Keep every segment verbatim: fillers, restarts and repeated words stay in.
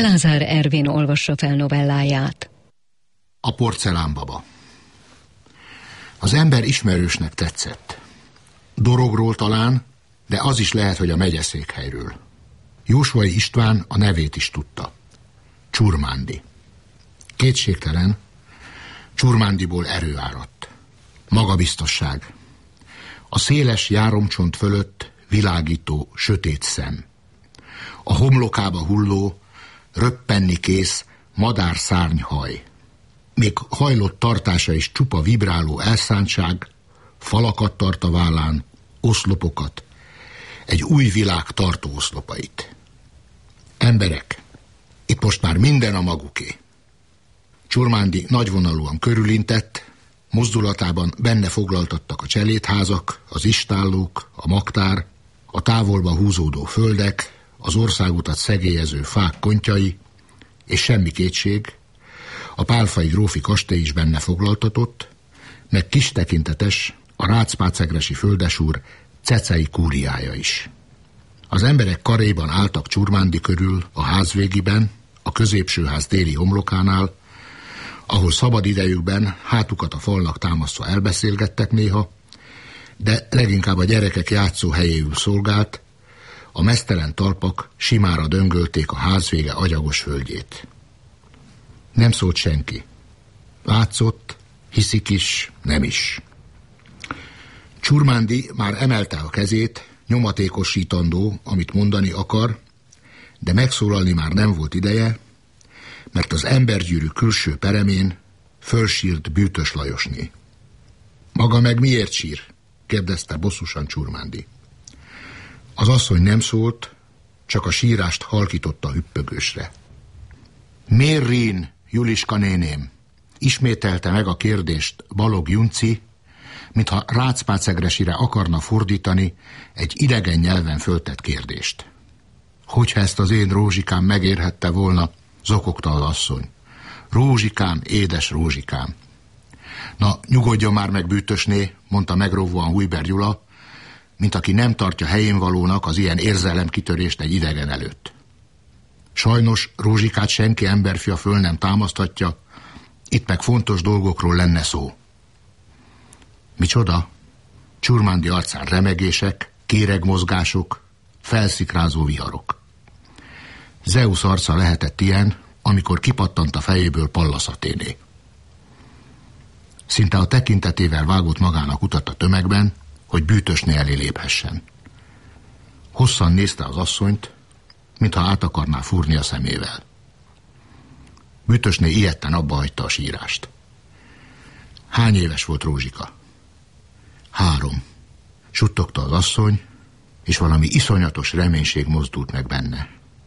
Lázár Ervin olvassa fel novelláját. A porcelánbaba. Az ember ismerősnek tetszett. Dorogról talán, de az is lehet, hogy a megyeszékhelyről. Jósvai István a nevét is tudta. Csurmándi. Kétségtelen, Csurmándiból erő áradt. Magabiztosság. A széles járomcsont fölött világító, sötét szem. A homlokába hulló, röppenni kész, madárszárnyhaj. Még hajlott tartása is csupa vibráló elszántság, falakat tart a vállán, oszlopokat, egy új világ tartó oszlopait. Emberek, itt most már minden a maguké. Csurmándi nagyvonalúan körülintett, mozdulatában benne foglaltattak a cselédházak, az istállók, a magtár, a távolba húzódó földek, az országutat szegélyező fák kontjai, és semmi kétség, a pálfai grófi kastély is benne foglaltatott, meg kis tekintetes, a rácpácegresi földesúr cecei kúriája is. Az emberek karéban álltak Csurmándi körül, a házvégiben, a középső ház déli homlokánál, ahol szabad idejükben hátukat a falnak támasztva elbeszélgettek néha, de leginkább a gyerekek játszó helyéül szolgált, a meztelen talpak simára döngölték a házvége agyagos földjét. Nem szólt senki. Látszott, hiszik is, nem is. Csurmándi már emelte a kezét, nyomatékosítandó, amit mondani akar, de megszólalni már nem volt ideje, mert az embergyűrű külső peremén fölsírt Bűtös Lajosné. Maga meg miért sír? kérdezte bosszusan Csurmándi. Az asszony nem szólt, csak a sírást halkította hüppögősre. Mérrin, Juliska néném, ismételte meg a kérdést Balog Junci, mintha Rácpácegresire akarna fordítani egy idegen nyelven föltett kérdést. Hogyha ezt az én Rózsikám megérhette volna, zokogta az asszony. Rózsikám, édes Rózsikám. Na, nyugodjon már meg, Bűtösné, mondta megrovóan Hujber Gyula, mint aki nem tartja helyén valónak az ilyen érzelemkitörést egy idegen előtt. Sajnos Rózsikát senki emberfia föl nem támaszthatja, itt meg fontos dolgokról lenne szó. Micsoda? Csurmándi arcán remegések, kéregmozgások, felszikrázó viharok. Zeusz arca lehetett ilyen, amikor kipattant a fejéből Pallas Athéné. Szinte a tekintetével vágott magának utat a tömegben, hogy Bűtösné elé léphessen. Hosszan nézte az asszonyt, mintha át akarná fúrni a szemével. Bűtösné ijedten abba hagyta a sírást. Hány éves volt Rózsika? Három. Suttogta az asszony, és valami iszonyatos reménység mozdult meg benne.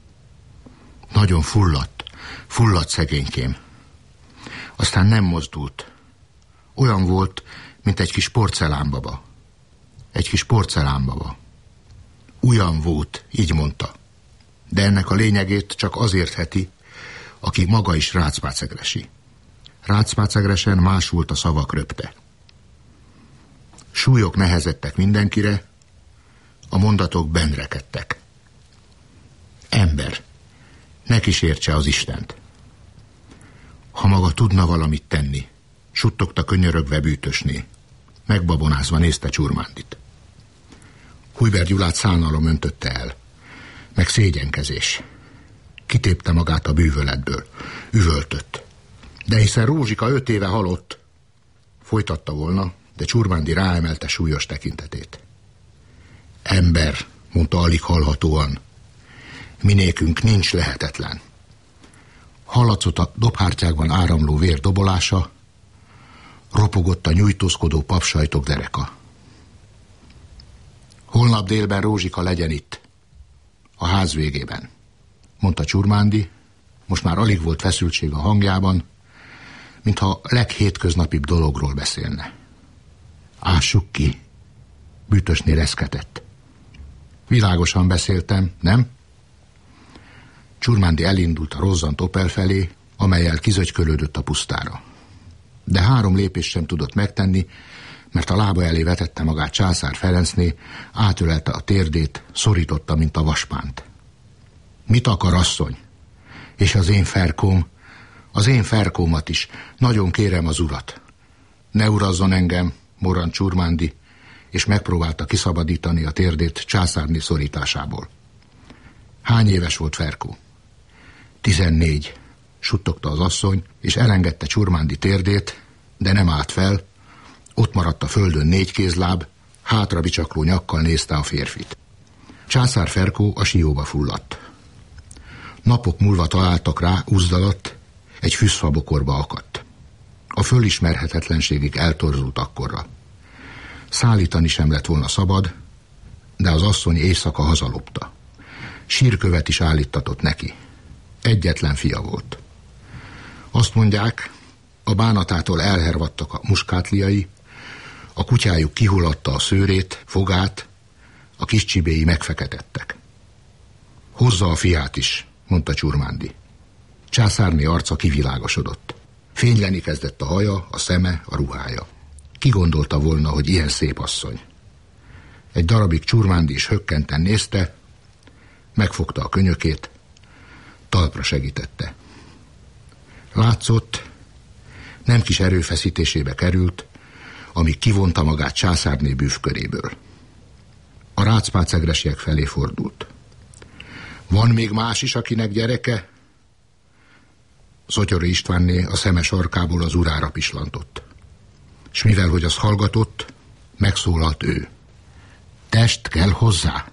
Nagyon fulladt, fulladt szegénykém. Aztán nem mozdult. Olyan volt, mint egy kis porcelánbaba. Egy kis porcelánbaba. Ugyan volt, így mondta. De ennek a lényegét csak az értheti, aki maga is rácpácegresi. Rácpácegresen másult a szavak röpte. Súlyok nehezettek mindenkire, a mondatok bennrekedtek. Ember, ne kísértse az Istent. Ha maga tudna valamit tenni, suttogta könyörögve Bűtösné. Megbabonázva nézte Csurmándit. Hujber Gyulát szánalom öntötte el, meg szégyenkezés. Kitépte magát a bűvöletből, üvöltött. De hiszen Rózsika öt éve halott, folytatta volna, de Csurmándi ráemelte súlyos tekintetét. Ember, mondta alig hallhatóan, minékünk nincs lehetetlen. Hallatszott a dobhártyákban áramló vér dobolása, ropogott a nyújtózkodó papsajtok dereka. Holnap délben Rózsika legyen itt, a ház végében, mondta Csurmándi, most már alig volt feszültség a hangjában, mintha leghétköznapibb dologról beszélne. Ássuk ki, Bűtösné reszketett. Világosan beszéltem, nem? Csurmándi elindult a rozzant Opel felé, amellyel kizögykölődött a pusztára. De három lépést sem tudott megtenni, mert a lába elé vetette magát Császár Ferencné, átölelte a térdét, szorította, mint a vaspánt. Mit akar, asszony? És az én Ferkóm, az én Ferkómat is, nagyon kérem az urat. Ne urazzon engem, morrant Csurmándi, és megpróbálta kiszabadítani a térdét császárné szorításából. Hány éves volt Ferkó? Tizennégy, suttogta az asszony, és elengedte Csurmándi térdét, de nem állt fel, ott maradt a földön négy kézláb, hátra bicsakló nyakkal nézte a férfit. Császár Ferkó a sióba fulladt. Napok múlva találtak rá úzdalatt, egy fűszfabokorba akadt. A fölismerhetetlenségig eltorzult akkorra. Szállítani sem lett volna szabad, de az asszony éjszaka hazalopta. Sírkövet is állíttatott neki. Egyetlen fia volt. Azt mondják, a bánatától elhervadtak a muskátliai, a kutyájuk kihullatta a szőrét, fogát, a kis csibéi megfeketedtek. Hozza a fiát is, mondta Csurmándi. Császárné arca kivilágosodott. Fényleni kezdett a haja, a szeme, a ruhája. Ki gondolta volna, hogy ilyen szép asszony? Egy darabig Csurmándi is hökkenten nézte, megfogta a könyökét, talpra segítette. Látszott, nem kis erőfeszítésébe került, amíg kivonta magát Császárné bűvköréből. A rácpácegresiek felé fordult. Van még más is, akinek gyereke? Szotyory Istvánné a szeme sarkából az urára pislantott. S mivel, hogy az hallgatott, megszólalt ő. Test kell hozzá?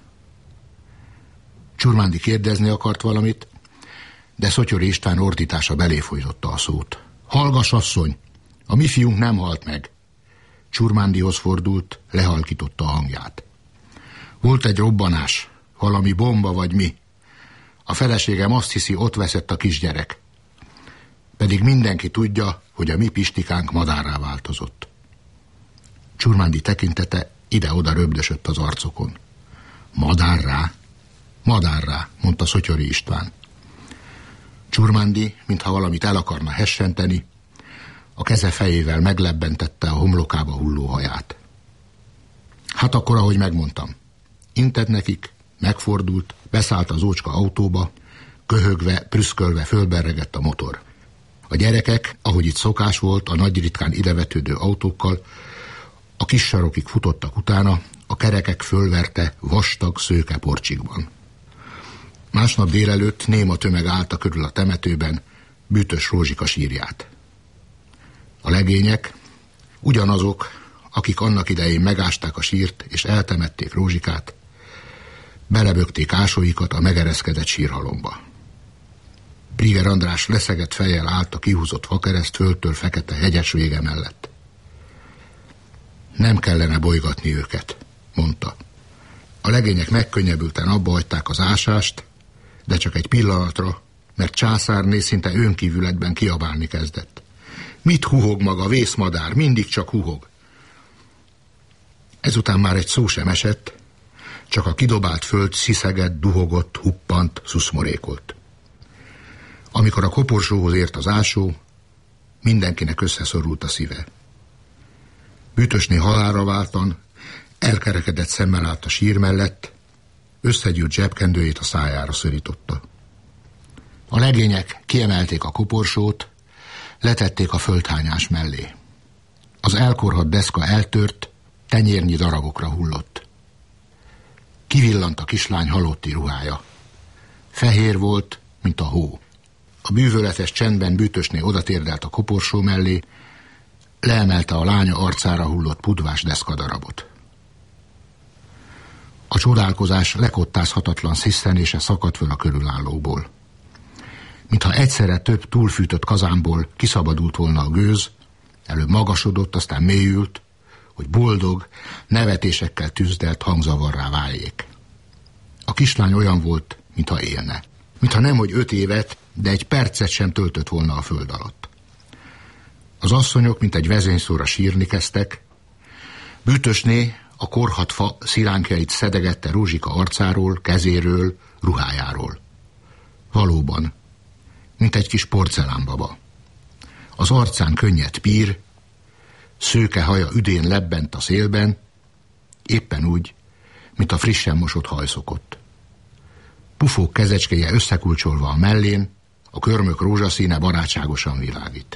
Csurmándi kérdezni akart valamit, de Szotyory István ordítása belé folytotta a szót. Hallgass, asszony, a mi fiunk nem halt meg. Csurmándihoz fordult, lehalkította a hangját. Volt egy robbanás, valami bomba vagy mi. A feleségem azt hiszi, ott veszett a kisgyerek. Pedig mindenki tudja, hogy a mi Pistikánk madárrá változott. Csurmándi tekintete ide-oda röbdösött az arcokon. Madárrá? Madárrá, mondta Szotyory István. Csurmándi, mintha valamit el akarna hessenteni, a keze fejével meglebbentette a homlokába hulló haját. Hát akkor, ahogy megmondtam. Intett nekik, megfordult, beszállt az ócska autóba, köhögve, prüszkölve fölberregett a motor. A gyerekek, ahogy itt szokás volt, a nagy ritkán idevetődő autókkal, a kis sarokig futottak utána, a kerekek fölverte vastag szőke porcsikban. Másnap délelőtt néma tömeg állta körül a temetőben Bűtös Rózsika sírját. A legények, ugyanazok, akik annak idején megásták a sírt és eltemették Rózsikát, belebökték ásóikat a megereszkedett sírhalomba. Priger András leszegett fejjel állt a kihúzott fakereszt földtől fekete hegyes vége mellett. Nem kellene bolygatni őket, mondta. A legények megkönnyebbülten abba hagyták az ásást, de csak egy pillanatra, mert Császárné szinte önkívületben kiabálni kezdett. Mit huhog maga, vészmadár, mindig csak huhog. Ezután már egy szó sem esett, csak a kidobált föld sziszegett, duhogott, huppant, szuszmorékolt. Amikor a koporsóhoz ért az ásó, mindenkinek összeszorult a szíve. Bűtösné halálra váltan, elkerekedett szemmel állt a sír mellett, összegyűlt zsebkendőjét a szájára szorította. A legények kiemelték a koporsót, letették a földhányás mellé. Az elkorhadt deszka eltört, tenyérnyi darabokra hullott. Kivillant a kislány halotti ruhája. Fehér volt, mint a hó. A bűvöletes csendben Bűtösné odatérdelt a koporsó mellé, leemelte a lánya arcára hullott pudvás deszkadarabot. A csodálkozás lekottázhatatlan sziszenése szakadt föl a körülállókból. Mintha egyszerre több túlfűtött kazánból kiszabadult volna a gőz, előbb magasodott, aztán mélyült, hogy boldog, nevetésekkel tüzdelt hangzavarrá váljék. A kislány olyan volt, mintha élne. Mintha nemhogy öt évet, de egy percet sem töltött volna a föld alatt. Az asszonyok, mint egy vezényszóra sírni kezdtek. Bűtösné a korhadt fa szilánkjait szedegette Rózsika arcáról, kezéről, ruhájáról. Valóban, mint egy kis porcelánbaba. Az arcán könnyed pír, szőke haja üdén lebbent a szélben, éppen úgy, mint a frissen mosott hajszokott. Pufók kezecskéje összekulcsolva a mellén, a körmök rózsaszíne barátságosan világít.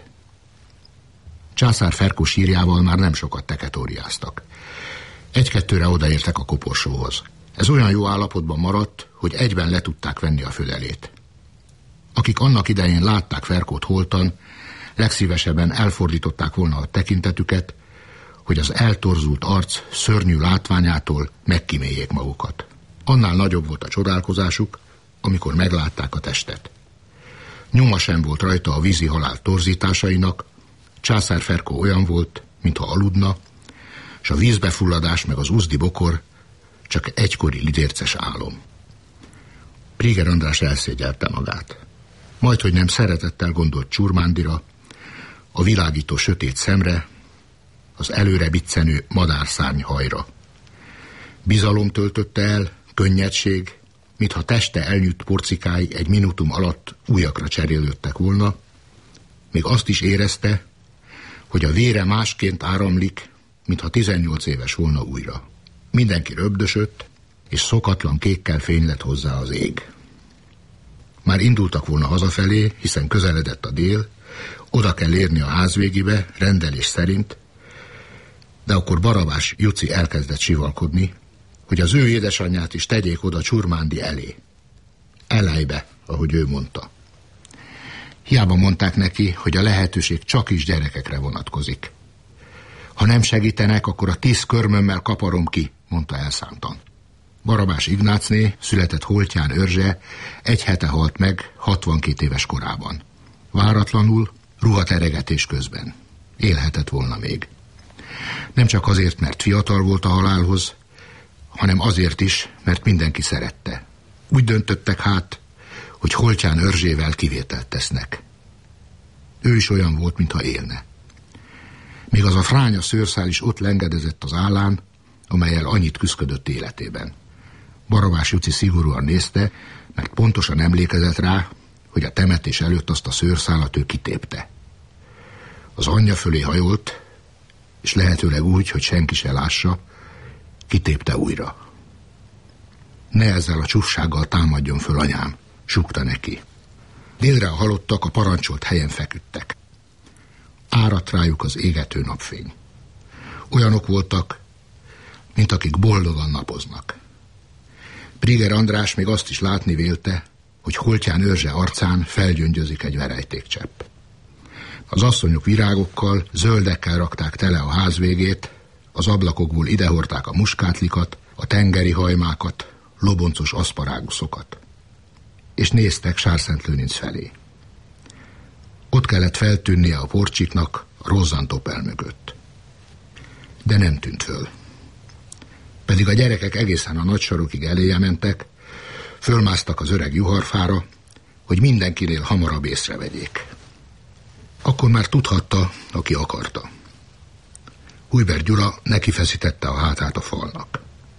Császár Ferko sírjával már nem sokat teketóriáztak. Egy-kettőre odaértek a koporsóhoz. Ez olyan jó állapotban maradt, hogy egyben le tudták venni a födelét. Akik annak idején látták Ferkót holtan, legszívesebben elfordították volna a tekintetüket, hogy az eltorzult arc szörnyű látványától megkíméljék magukat. Annál nagyobb volt a csodálkozásuk, amikor meglátták a testet. Nyoma sem volt rajta a vízi halál torzításainak, Császár Ferko olyan volt, mintha aludna, és a vízbefulladás meg az uzdi bokor csak egykori lidérces álom. Príger András elszégyelte magát. Majdhogy nem szeretettel gondolt Csurmándira, a világító sötét szemre, az előre biccenő madárszárny hajra. Bizalom töltötte el, könnyedség, mintha teste elnyújt porcikái egy minutum alatt újakra cserélődtek volna, még azt is érezte, hogy a vére másként áramlik, mintha tizennyolc éves volna újra. Mindenki röbdösött, és szokatlan kékkel fény lett hozzá az ég. Már indultak volna hazafelé, hiszen közeledett a dél, oda kell érni a házvégibe, rendelés szerint, de akkor Barabás Juci elkezdett sivalkodni, hogy az ő édesanyját is tegyék oda Csurmándi elé. Elejbe, ahogy ő mondta. Hiába mondták neki, hogy a lehetőség csak is gyerekekre vonatkozik. Ha nem segítenek, akkor a tíz körmömmel kaparom ki, mondta elszántan. Barabás Ignácné született Holtján Örzse, egy hete halt meg, hatvankét éves korában. Váratlanul, ruhateregetés közben. Élhetett volna még. Nem csak azért, mert fiatal volt a halálhoz, hanem azért is, mert mindenki szerette. Úgy döntöttek hát, hogy Holtján Örzsével kivételt tesznek. Ő is olyan volt, mintha élne. Még az a fránya szőrszál is ott lengedezett az állán, amellyel annyit küszködött életében. Barabás Juci szigorúan nézte, mert pontosan emlékezett rá, hogy a temetés előtt azt a szőrszálat ő kitépte. Az anyja fölé hajolt, és lehetőleg úgy, hogy senki se lássa, kitépte újra. Ne ezzel a csúfsággal támadjon föl, anyám, súgta neki. Délre a halottak a parancsolt helyen feküdtek. Áradt rájuk az égető napfény. Olyanok voltak, mint akik boldogan napoznak. Príger András még azt is látni vélte, hogy Holtján Örzse arcán felgyöngyözik egy verejtékcsepp. Az asszonyok virágokkal, zöldekkel rakták tele a ház végét, az ablakokból idehordták a muskátlikat, a tengeri hajmákat, loboncos aszparáguszokat. És néztek Sárszentlőninc felé. Ott kellett feltűnnie a porcsiknak a rozzantopel mögött. De nem tűnt föl. Pedig a gyerekek egészen a nagysarokig eléje mentek, fölmásztak az öreg juharfára, hogy mindenkinél hamarabb észrevegyék. Akkor már tudhatta, aki akarta. Hujber Gyula nekifeszítette a hátát a falnak.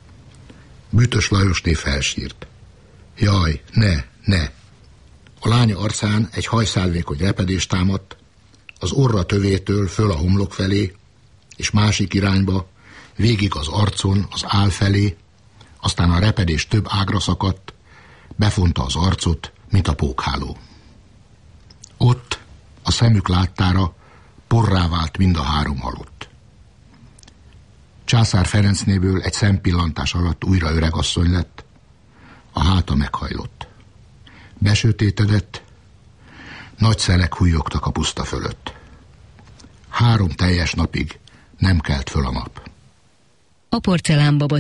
Bütös Lajosné felsírt. Jaj, ne, ne! A lánya arcán egy hajszálvékony repedés támadt, az orra tövétől föl a homlok felé, és másik irányba, végig az arcon, az áll felé, aztán a repedés több ágra szakadt, befonta az arcot, mint a pókháló. Ott, a szemük láttára porrá vált mind a három halott. Császár Ferencnéből egy szempillantás alatt újra öregasszony lett, a háta meghajlott. Besötétedett, nagy szelek hújogtak a puszta fölött. Három teljes napig nem kelt föl a nap. A porcelánbaba